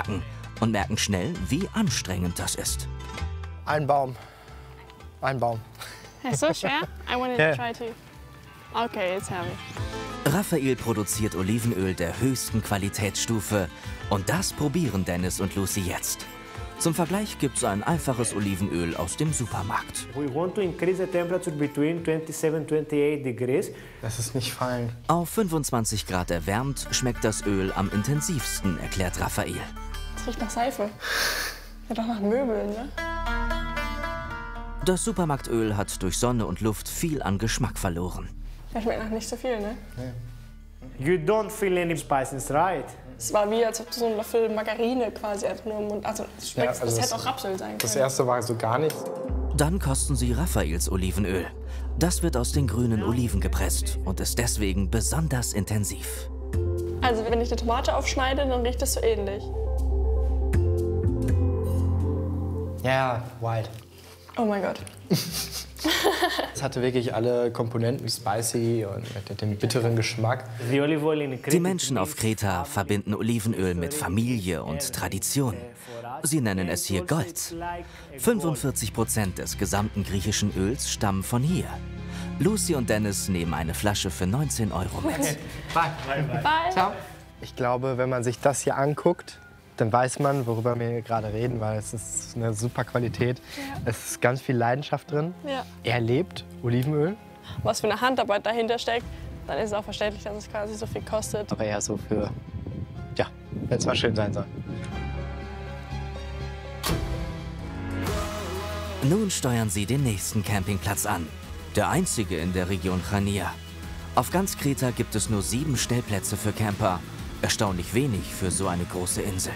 tragen und merken schnell, wie anstrengend das ist. Ein Baum. Ein Baum. It's so schwer. I wanted to try to. Okay, it's heavy. Raphael produziert Olivenöl der höchsten Qualitätsstufe und das probieren Dennis und Lucy jetzt. Zum Vergleich gibt es ein einfaches Olivenöl aus dem Supermarkt. We want to increase the temperature between 27 and 28 degrees. Lass es nicht fallen. Auf 25 Grad erwärmt schmeckt das Öl am intensivsten, erklärt Raphael. Es riecht nach Seife. Ja, doch nach Möbeln, ne? Das Supermarktöl hat durch Sonne und Luft viel an Geschmack verloren. Das schmeckt nach nicht so viel, ne? You don't feel any spices, right? Es war wie, als ob du so einen Löffel Margarine quasi einfach nur im Mund... Also, es schmeckt, Ja, also das hätte auch Rapsöl sein können. Das erste war so gar nichts. Dann kosten sie Raphaels Olivenöl. Das wird aus den grünen Oliven gepresst und ist deswegen besonders intensiv. Also, wenn ich eine Tomate aufschneide, dann riecht das so ähnlich. Ja, wild. Oh mein Gott. Es hatte wirklich alle Komponenten, spicy und mit dem bitteren Geschmack. The olive oil in Crete. Die Menschen auf Kreta verbinden Olivenöl mit Familie und Tradition. Sie nennen es hier Gold. 45% des gesamten griechischen Öls stammen von hier. Lucy und Dennis nehmen eine Flasche für 19 € mit. Bye. Bye. Ciao. Ich glaube, wenn man sich das hier anguckt, dann weiß man, worüber wir gerade reden, weil es ist eine super Qualität. Ja. Es ist ganz viel Leidenschaft drin. Ja. Er lebt Olivenöl. Was für eine Handarbeit dahinter steckt, dann ist es auch verständlich, dass es quasi so viel kostet. Aber eher so für, ja, wenn es mal schön sein soll. Nun steuern sie den nächsten Campingplatz an. Der einzige in der Region Chania. Auf ganz Kreta gibt es nur 7 Stellplätze für Camper. Erstaunlich wenig für so eine große Insel.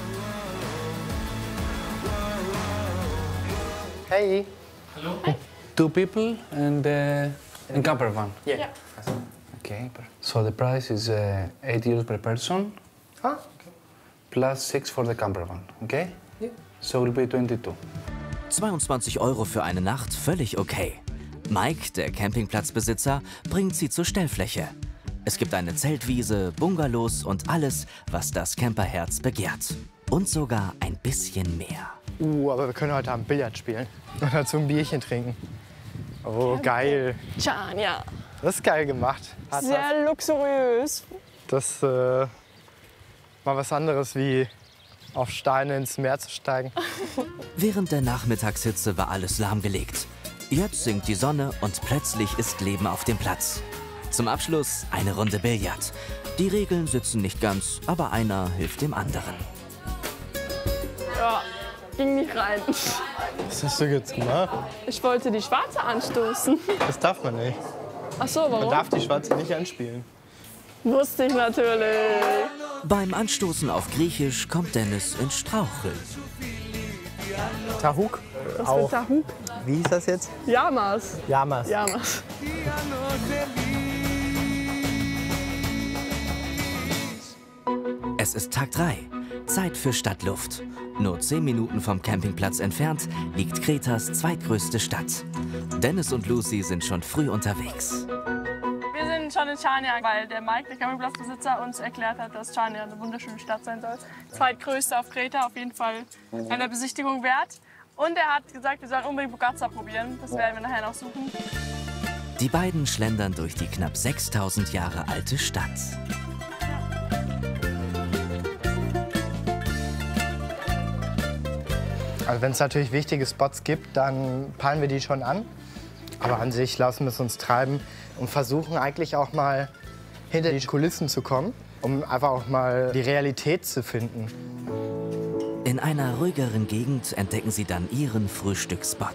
Hey. Hi. 2 people and camper van. Yeah. Ja. Okay. So the price is 8 euros per person Ah, plus 6 for the camper van. Okay? Yeah. So it will be 22. 22 € für eine Nacht, völlig okay. Mike, der Campingplatzbesitzer, bringt sie zur Stellfläche. Es gibt eine Zeltwiese, Bungalows und alles, was das Camperherz begehrt. Und sogar ein bisschen mehr. aber wir können heute Abend Billard spielen. Und dazu ein Bierchen trinken. Oh, geil. Chania. Das ist geil gemacht. Sehr luxuriös. Das mal was anderes wie auf Steine ins Meer zu steigen. Während der Nachmittagshitze war alles lahmgelegt. Jetzt sinkt die Sonne und plötzlich ist Leben auf dem Platz. Zum Abschluss eine Runde Billard. Die Regeln sitzen nicht ganz, aber einer hilft dem anderen. Ja, ging nicht rein. Was hast du jetzt gemacht? Ich wollte die Schwarze anstoßen. Das darf man nicht. Ach so, Man warum? darf die Schwarze nicht anspielen. Wusste ich natürlich. Beim Anstoßen auf Griechisch kommt Dennis ins Straucheln. Tahuk? Was für Tahuk? Wie hieß das jetzt? Yamas. Yamas. Yamas. Es ist Tag 3. Zeit für Stadtluft. Nur 10 Minuten vom Campingplatz entfernt liegt Kretas zweitgrößte Stadt. Dennis und Lucy sind schon früh unterwegs. Wir sind schon in Chania, weil der Mike, der Campingplatzbesitzer, uns erklärt hat, dass Chania eine wunderschöne Stadt sein soll. Zweitgrößte auf Kreta, auf jeden Fall eine Besichtigung wert. Und er hat gesagt, wir sollen unbedingt Bugazza probieren. Das werden wir nachher noch suchen. Die beiden schlendern durch die knapp 6000 Jahre alte Stadt. Also wenn es natürlich wichtige Spots gibt, dann peilen wir die schon an. Aber an sich lassen wir es uns treiben und versuchen eigentlich auch mal hinter die Kulissen zu kommen, um einfach auch mal die Realität zu finden. In einer ruhigeren Gegend entdecken sie dann ihren Frühstücksspot.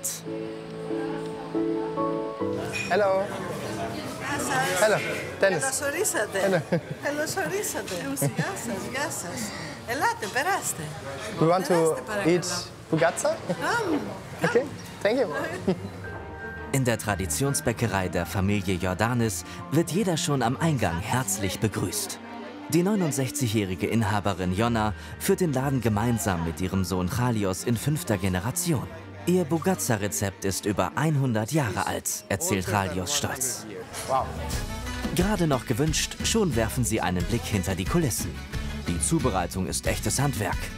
Hello. Hello, Dennis. Καλώς ορίσατε. Καλώς ορίσατε. Γεια σας, γεια σας. Ελάτε, περάστε. We want to eat Bugazza? Okay, thank you. In der Traditionsbäckerei der Familie Jordanis wird jeder schon am Eingang herzlich begrüßt. Die 69-jährige Inhaberin Jonna führt den Laden gemeinsam mit ihrem Sohn Chalios in 5. Generation. Ihr Bugazza-Rezept ist über 100 Jahre alt, erzählt Chalios stolz. Wow. Gerade noch gewünscht, schon werfen sie einen Blick hinter die Kulissen. Die Zubereitung ist echtes Handwerk.